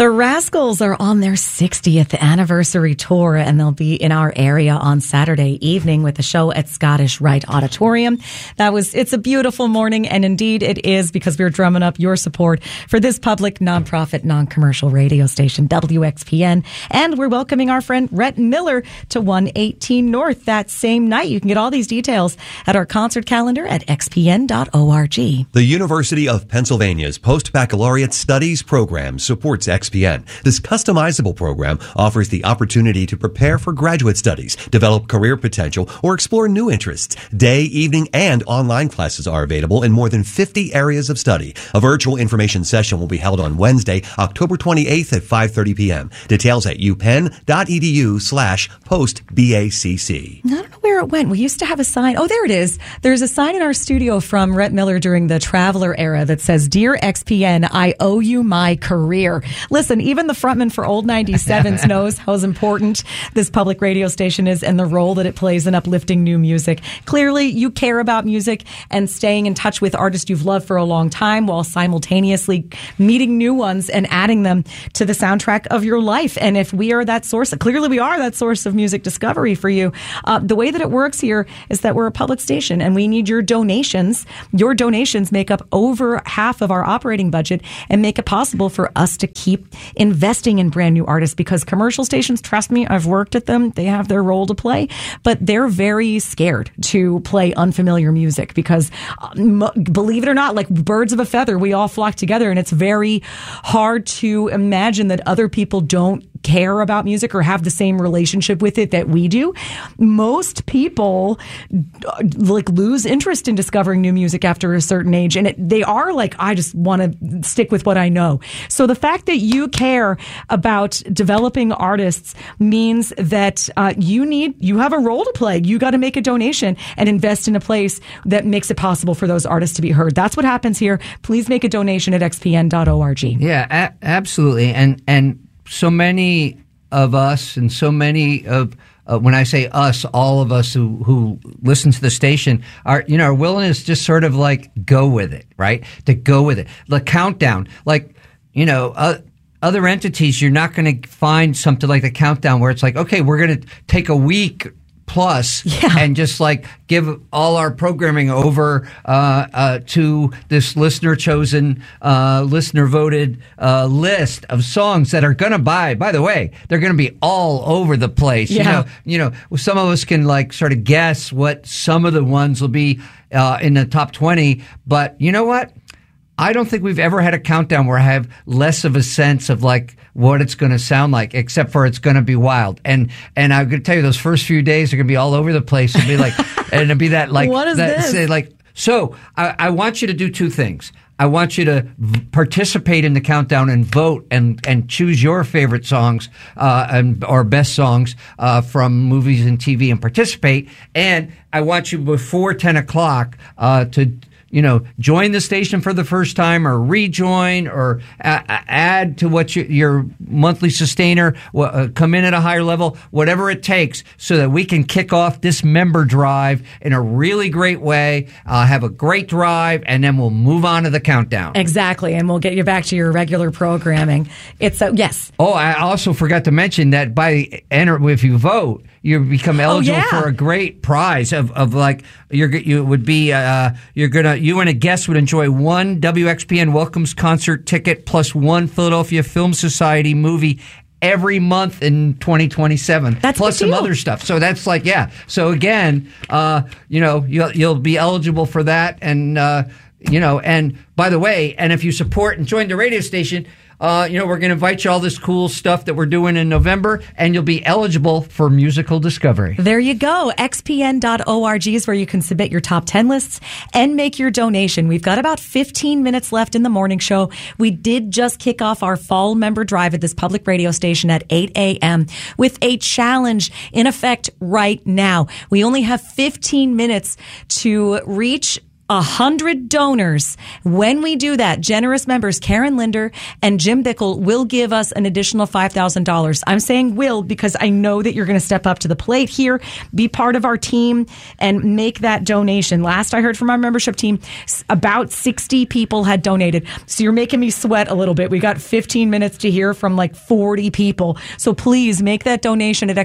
The Rascals are on their 60th anniversary tour, and they'll be in our area on Saturday evening with a show at Scottish Rite Auditorium. It's a beautiful morning, and indeed it is, because we're drumming up your support for this public, nonprofit, non-commercial radio station, WXPN. And we're welcoming our friend Rhett Miller to 118 North that same night. You can get all these details at our concert calendar at xpn.org. The University of Pennsylvania's Post-Baccalaureate Studies program supports XPN. This customizable program offers the opportunity to prepare for graduate studies, develop career potential, or explore new interests. Day, evening, and online classes are available in more than 50 areas of study. A virtual information session will be held on Wednesday, October 28th at 5:30 p.m. Details at upenn.edu/postbacc. I don't know where it went. We used to have a sign. Oh, there it is. There's a sign in our studio from Rhett Miller during the Traveler era that says, "Dear XPN, I owe you my career." Listen, even the frontman for Old 97s knows how important this public radio station is and the role that it plays in uplifting new music. Clearly, you care about music and staying in touch with artists you've loved for a long time while simultaneously meeting new ones and adding them to the soundtrack of your life. And if we are that source, clearly we are that source of music discovery for you. The way that it works here is that we're a public station and we need your donations. Your donations make up over half of our operating budget and make it possible for us to keep investing in brand new artists, because commercial stations, trust me, I've worked at them. They have their role to play, but they're very scared to play unfamiliar music because, believe it or not, like birds of a feather, we all flock together, and it's very hard to imagine that other people don't care about music or have the same relationship with it that we do. Most people lose interest in discovering new music after a certain age, and they are like, I just want to stick with what I know. So the fact that you care about developing artists means that you have a role to play. You got to make a donation and invest in a place that makes it possible for those artists to be heard. That's what happens here. Please make a donation at xpn.org. Yeah, absolutely. And so many of us, and so many of when I say us, all of us who listen to the station are willing to just sort of like go with it, right? To go with it. The countdown, like, other entities, you're not going to find something like the countdown where it's like, okay, we're going to take a week plus and just like give all our programming over to this listener-chosen, listener-voted list of songs that are going to by the way, they're going to be all over the place. Yeah. Some of us can like sort of guess what some of the ones will be in the top 20, but you know what? I don't think we've ever had a countdown where I have less of a sense of like what it's going to sound like, except for it's going to be wild. And I'm going to tell you, those first few days are going to be all over the place. It'll be like, and it'll be that like, what is this? So I want you to do two things. I want you to participate in the countdown and vote and choose your favorite songs or best songs from movies and TV and participate. And I want you before 10 o'clock to join the station for the first time, or rejoin, or add to what your monthly sustainer, come in at a higher level, whatever it takes, so that we can kick off this member drive in a really great way, have a great drive, and then we'll move on to the countdown. Exactly, and we'll get you back to your regular programming. It's yes. Oh, I also forgot to mention that if you vote, you become eligible for a great prize of like you and a guest would enjoy one WXPN Welcomes concert ticket plus one Philadelphia Film Society movie every month in 2027. That's plus some other stuff. So that's like, yeah. So again, you'll be eligible for that, and and by the way, and if you support and join the radio station, we're going to invite you all this cool stuff that we're doing in November, and you'll be eligible for musical discovery. There you go. xpn.org is where you can submit your top 10 lists and make your donation. We've got about 15 minutes left in the morning show. We did just kick off our fall member drive at this public radio station at 8 a.m. with a challenge in effect right now. We only have 15 minutes to reach 100 donors. When we do that, generous members Karen Linder and Jim Bickle will give us an additional $5,000. I'm saying will because I know that you're going to step up to the plate here, be part of our team, and make that donation. Last I heard from our membership team, about 60 people had donated. So you're making me sweat a little bit. We got 15 minutes to hear from like 40 people. So please make that donation at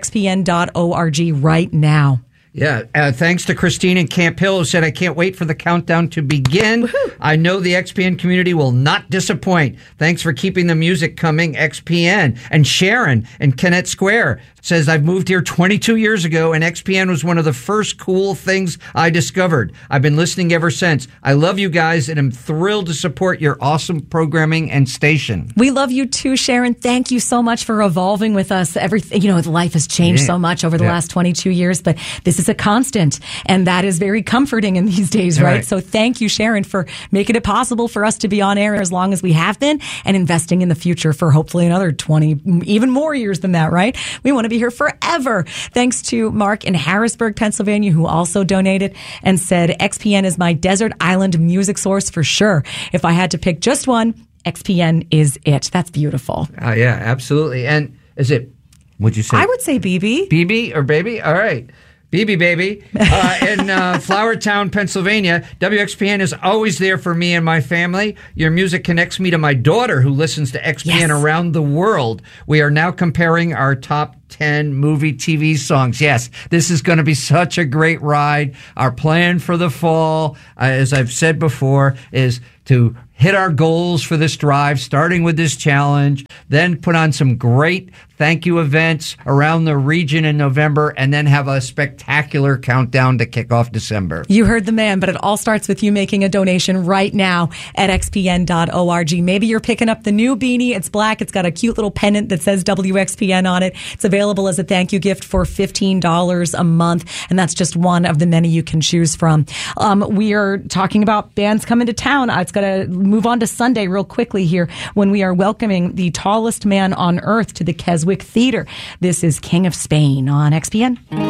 xpn.org right now. Yeah, thanks to Christine in Camp Hill who said, I can't wait for the countdown to begin. Woo-hoo. I know the XPN community will not disappoint. Thanks for keeping the music coming, XPN. And Sharon in Kennett Square says, I've moved here 22 years ago, and XPN was one of the first cool things I discovered. I've been listening ever since. I love you guys, and I'm thrilled to support your awesome programming and station. We love you too, Sharon. Thank you so much for evolving with us. Everything, life has changed so much over the last 22 years, but this is a constant, and that is very comforting in these days, right? So thank you, Sharon, for making it possible for us to be on air as long as we have been and investing in the future for hopefully another 20, even more years than that, right? We want to be here forever. Thanks to Mark in Harrisburg, Pennsylvania, who also donated and said, XPN is my desert island music source for sure. If I had to pick just one, XPN is it. That's beautiful. Yeah, absolutely. And is it, would you say? I would say BB. BB or baby? All right. BB Baby in Flowertown, Pennsylvania. WXPN is always there for me and my family. Your music connects me to my daughter who listens to XPN around the world. We are now comparing our top 10 movie TV songs. Yes, this is going to be such a great ride. Our plan for the fall, as I've said before, is to hit our goals for this drive, starting with this challenge, then put on some great thank you events around the region in November, and then have a spectacular countdown to kick off December. You heard the man, but it all starts with you making a donation right now at xpn.org. Maybe you're picking up the new beanie. It's black. It's got a cute little pennant that says WXPN on it. It's available as a thank you gift for $15 a month, and that's just one of the many you can choose from. We are talking about bands coming to town. It's got to move on to Sunday real quickly here when we are welcoming the tallest man on earth to the Keswick Theater. This is King of Spain on XPN.